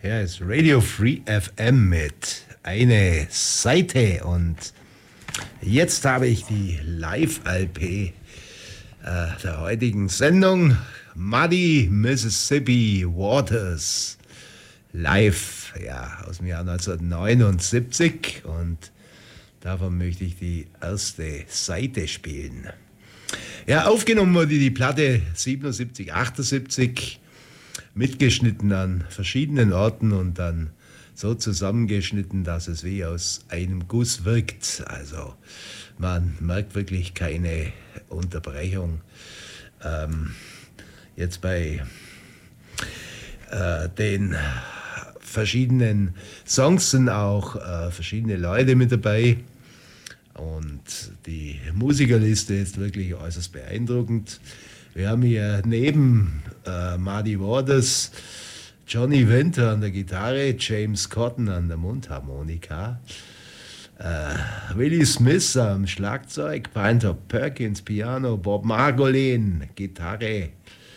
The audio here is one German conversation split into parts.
Ja, ist Radio Free FM mit Eine Seite und jetzt habe ich die Live-LP der heutigen Sendung, Muddy Mississippi Waters, live, ja, aus dem Jahr 1979 und davon möchte ich die erste Seite spielen. Ja, aufgenommen wurde die Platte 77, 78, mitgeschnitten an verschiedenen Orten und dann so zusammengeschnitten, dass es wie aus einem Guss wirkt. Also man merkt wirklich keine Unterbrechung. Jetzt bei den verschiedenen Songs sind auch verschiedene Leute mit dabei. Und die Musikerliste ist wirklich äußerst beeindruckend. Wir haben hier neben Muddy Waters Johnny Winter an der Gitarre, James Cotton an der Mundharmonika, Willie Smith am Schlagzeug, Pinter Perkins Piano, Bob Margolin Gitarre,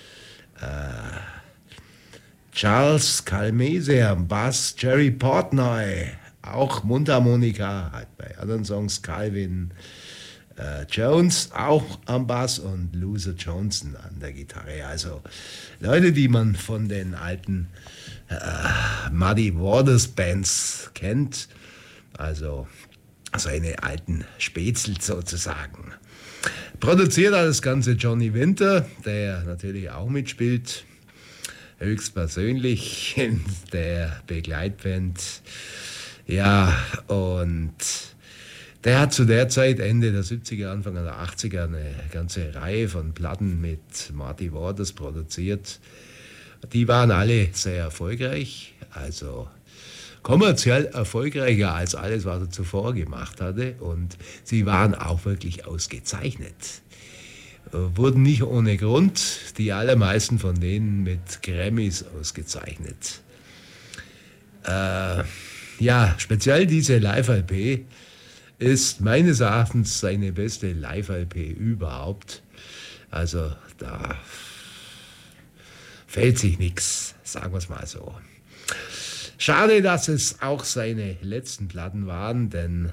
Charles Calmese am Bass, Jerry Portnoy auch Mundharmonika, hat bei anderen Songs Calvin Jones auch am Bass und Loser Johnson an der Gitarre. Also Leute, die man von den alten Muddy Waters Bands kennt, also seine alten Spätzl sozusagen. Produziert hat das Ganze Johnny Winter, der natürlich auch mitspielt, höchstpersönlich in der Begleitband. Ja, und der hat zu der Zeit, Ende der 70er, Anfang der 80er, eine ganze Reihe von Platten mit Muddy Waters produziert. Die waren alle sehr erfolgreich, also kommerziell erfolgreicher als alles, was er zuvor gemacht hatte. Und sie waren auch wirklich ausgezeichnet. Wurden nicht ohne Grund die allermeisten von denen mit Grammys ausgezeichnet. Ja, speziell diese Live-LP ist meines Erachtens seine beste Live-LP überhaupt. Also da fällt sich nichts, sagen wir es mal so. Schade, dass es auch seine letzten Platten waren, denn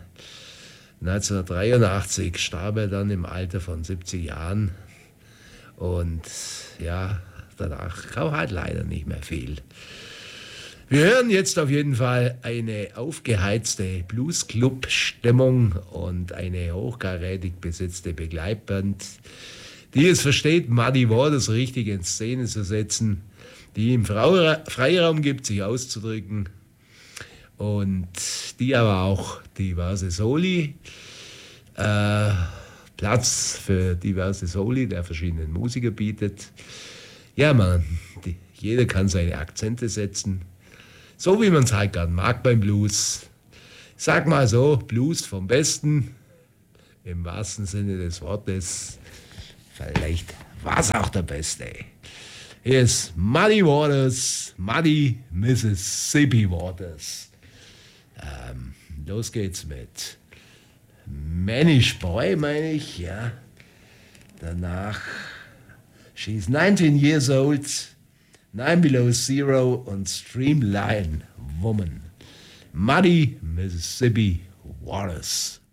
1983 starb er dann im Alter von 70 Jahren und ja, danach kam halt leider nicht mehr viel. Wir hören jetzt auf jeden Fall eine aufgeheizte Bluesclub-Stimmung und eine hochkarätig besetzte Begleitband, die es versteht, Muddy Waters richtig in Szene zu setzen, die ihm Freiraum gibt, sich auszudrücken und die aber auch diverse Soli, Platz für diverse Soli der verschiedenen Musiker bietet. Ja, jeder kann seine Akzente setzen. So wie man es halt gern mag beim Blues. Sag mal so, Blues vom Besten, im wahrsten Sinne des Wortes. Vielleicht war es auch der Beste. Hier ist Muddy Waters, Muddy Mississippi Waters. Los geht's mit Manish Boy, meine ich, ja. Danach She's 19 Years Old, 9 Below Zero und Streamline Woman. Muddy Mississippi Waters.